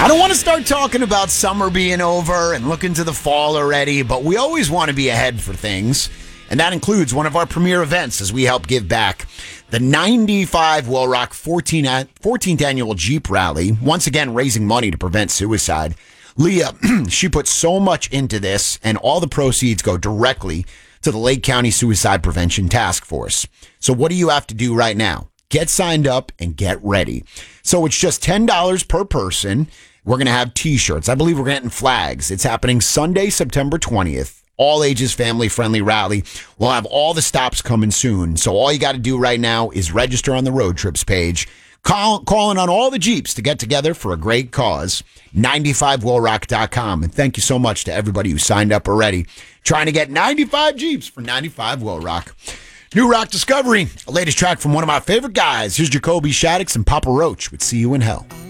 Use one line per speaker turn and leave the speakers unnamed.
I don't want to start talking about summer being over and looking to the fall already, but we always want to be ahead for things. And that includes one of our premier events as we help give back. The 95 Well Rock 14th Annual Jeep Rally, once again raising money to prevent suicide. Leah, she put so much into this, and all the proceeds go directly to the Lake County Suicide Prevention Task Force. So what do you have to do right now? Get signed up and get ready. So it's just $10 per person. We're going to have T-shirts. I believe we're getting flags. It's happening Sunday, September 20th. All ages, family-friendly rally. We'll have all the stops coming soon. So all you got to do right now is register on the road trips page. Calling on all the Jeeps to get together for a great cause. 95wellrock.com. And thank you so much to everybody who signed up already. Trying to get 95 Jeeps for 95 Well Rock. New Rock Discovery, a latest track from one of my favorite guys. Here's Jacoby Shaddix and Papa Roach with See You in Hell.